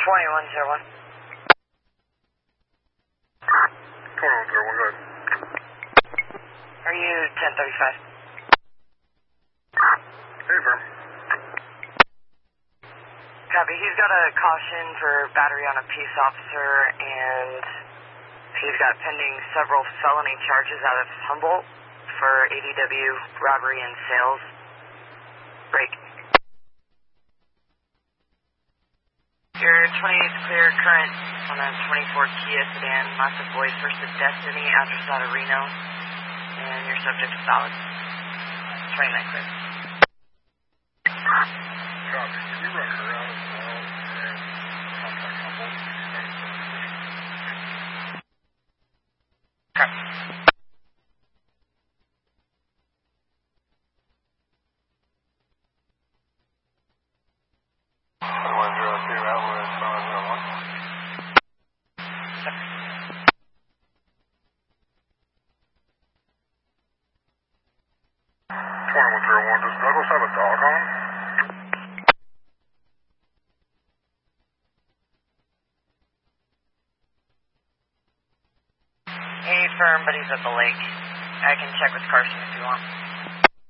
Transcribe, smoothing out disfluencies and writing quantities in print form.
2101. 2101, go ahead. Are you 1035? Hey, firm. Copy. He's got a caution for battery on a peace officer, and he's got pending several felony charges out of Humboldt for ADW, robbery, and sales. Break. Your 28's clear, current on a 24 Kia sedan, massive void, first to Destiny, address out of Reno, and your subject is solid. 29 clear. Copy. Can you run her out as well and contact Humboldt? Copy. Does Douglas have a dog on him? Hey, firm, but he's at the lake. I can check with Carson if you want.